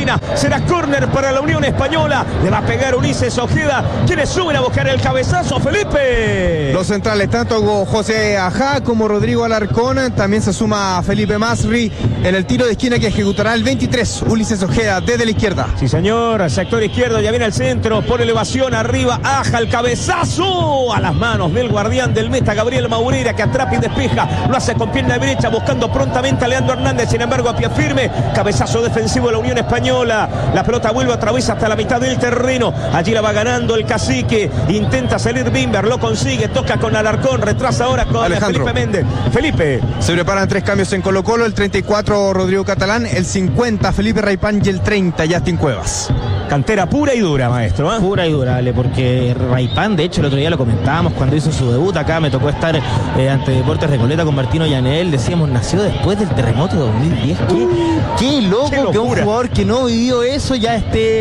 esquina. Será córner para la Unión Española. Le va a pegar Ulises Ojeda. ¿Quiénes suben a buscar el cabezazo, Felipe? Los centrales, tanto José Ajá como Rodrigo Alarcón. También se suma Felipe Masri en el tiro de esquina que ejecutará el 23, Ulises Ojeda, desde la izquierda. Sí, señor. Sector izquierdo, ya viene al centro. Por elevación, arriba, Aja, el cabezazo a las manos del guardián del meta, Gabriel Maureira, que atrapa y despeja. Lo hace con pierna derecha, buscando prontamente a Leandro Hernández. Sin embargo, a pie firme. Cabezazo defensivo de la Unión Española. La pelota vuelve otra vez hasta la mitad del terreno. Allí la va ganando el Cacique. Intenta salir Bimber, lo consigue. Toca con Alarcón, retrasa ahora con Alejandro. Felipe Méndez. Felipe. Se preparan 3 cambios en Colo-Colo. El 34, Rodrigo Catalán. El 50, Felipe Raipán. Y el 30, Justin Cuevas. Cantera pura y dura, maestro, ¿eh? Pura y dura, Ale, porque Raipán, de hecho, el otro día lo comentábamos cuando hizo su debut acá. Me tocó estar ante Deportes Recoleta con Martino Llanel. Decíamos, nació después del terremoto de 2010. Qué loco que un jugador que no vivió eso ya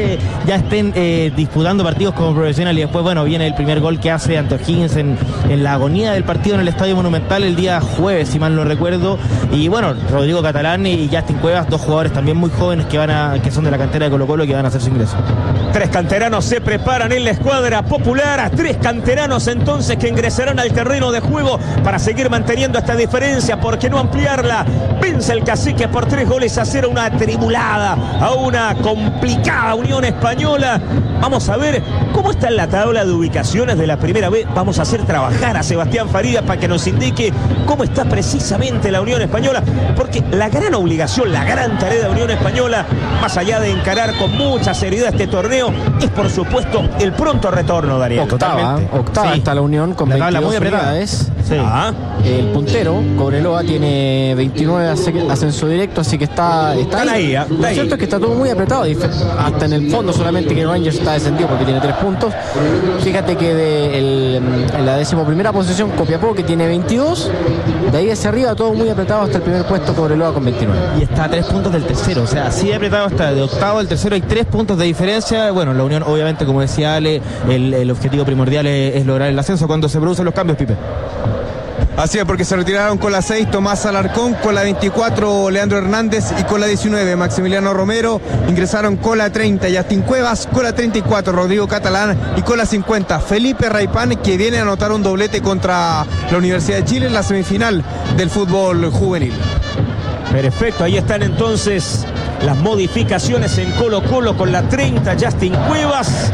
estén disputando partidos como profesional. Y después, bueno, viene el primer gol que hace ante O'Higgins en la agonía del partido en el Estadio Monumental el día jueves, si mal no recuerdo. Y bueno, Rodrigo Catalán y Justin Cuevas, 2 jugadores también muy jóvenes que son de la cantera de Colo-Colo y que van a hacer su ingreso. 3 canteranos se preparan en la escuadra popular. 3 canteranos entonces que ingresarán al terreno de juego para seguir manteniendo esta diferencia, porque no ampliarla. Vence el Cacique por 3-0, una atribulada a una complicada Unión Española. Vamos a ver cómo está en la tabla de ubicaciones de la primera vez. Vamos a hacer trabajar a Sebastián Farías para que nos indique cómo está precisamente la Unión Española, porque la gran obligación, la gran tarea de Unión Española, más allá de encarar con mucha seriedad este torneo, es por supuesto el pronto retorno, Daniel. Octava Sí. está la Unión con La tabla 22 muy apretada. unidades. Sí. El puntero, Cobreloa, tiene 29 ascenso directo, así que está ahí. Lo cierto es que está todo muy apretado, hasta en el fondo, solamente que Rangers está descendido porque tiene 3 puntos. Fíjate que en la 11ª posición Copiapó, que tiene 22, de ahí hacia arriba todo muy apretado hasta el primer puesto, Cobreloa con 29. Y está a 3 puntos del tercero, o sea, así de apretado está. De octavo al tercero hay 3 puntos de diferencia. Bueno, la Unión, obviamente, como decía Ale, el objetivo primordial es lograr el ascenso cuando se producen los cambios, Pipe. Así es, porque se retiraron con la 6 Tomás Alarcón, con la 24 Leandro Hernández y con la 19 Maximiliano Romero. Ingresaron con la 30 Justin Cuevas, con la 34 Rodrigo Catalán y con la 50 Felipe Raipán, que viene a anotar un doblete contra la Universidad de Chile en la semifinal del fútbol juvenil. Perfecto, ahí están entonces las modificaciones en Colo-Colo. Con la 30 Justin Cuevas,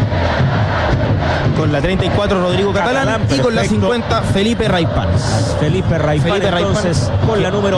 con la 34 Rodrigo Catalán y con la 50 Felipe Raipán. Felipe Raipán entonces con la número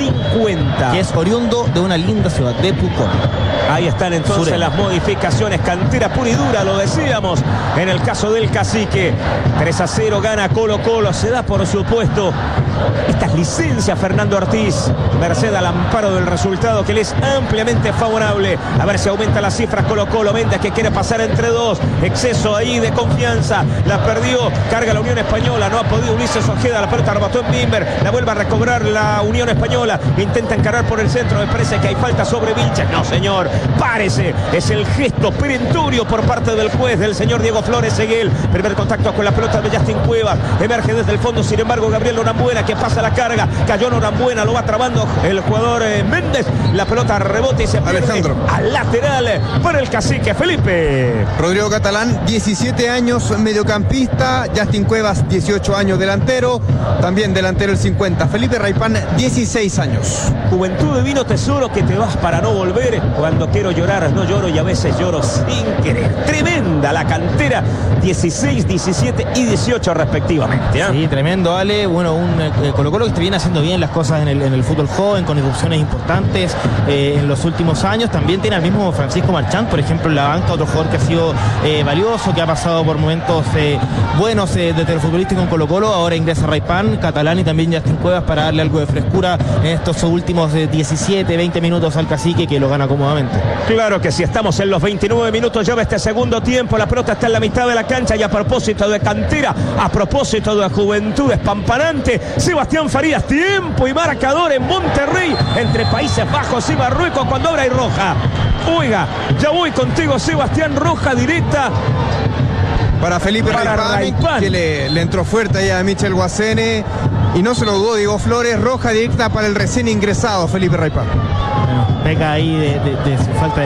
50, que es oriundo de una linda ciudad, de Pucón. Ahí están entonces las modificaciones, cantera pura y dura, lo decíamos en el caso del Cacique. 3-0 gana Colo-Colo. Se da por supuesto estas licencias Fernando Ortiz, merced al amparo del resultado que le es ampliamente favorable. A ver si aumenta las cifras Colo-Colo. Méndez, que quiere pasar entre 2, exceso ahí de confianza, la perdió, carga la Unión Española, no ha podido Ulises Ojeda, la pelota rebotó en Bimber, la vuelve a recobrar la Unión Española, intenta encarar por el centro, me parece que hay falta sobre Vilches. No, señor, párese, es el gesto perentorio por parte del juez, del señor Diego Flores Seguel. Primer contacto con la pelota de Justin Cuevas, emerge desde el fondo, sin embargo Gabriel Norambuena, que pasa la carga, cayó Norambuena, lo va trabando el jugador Méndez, la pelota rebota y se pierde al lateral para el Cacique. Felipe. Rodrigo Catalán, 17 años, mediocampista. Justin Cuevas, 18 años, delantero. También delantero el 50. Felipe Raipán, 16 años. Juventud divino tesoro, que te vas para no volver. Cuando quiero llorar no lloro y a veces lloro sin querer. Tremenda la cantera, 16, 17 y 18 respectivamente, ¿eh? Sí, tremendo, Ale. Bueno, un Colo-Colo que viene haciendo bien las cosas en el fútbol joven, con irrupciones importantes en los últimos años. También tiene al mismo Francisco Marchán, por ejemplo, en la banca, otro jugador que ha sido valioso, que ha pasado por momentos buenos desde el futbolístico en Colo-Colo. Ahora ingresa Raipán, Catalán y también Justin Cuevas para darle algo de frescura en estos últimos 17, 20 minutos al Cacique, que lo gana cómodamente. Claro que sí, estamos en los 29 minutos, lleva este segundo tiempo, la pelota está en la mitad de la cancha y a propósito de cantera, a propósito de juventud espampanante, Sebastián Farías, tiempo y marcador en Monterrey, entre Países Bajos y Marruecos, cuando ahora hay roja. Oiga, ya voy contigo, Sebastián, roja directa para Felipe Raipán, que le entró fuerte ahí a Michel Guasene y no se lo dudó Diego Flores. Roja directa para el recién ingresado Felipe Raipán. Bueno, peca ahí de su falta de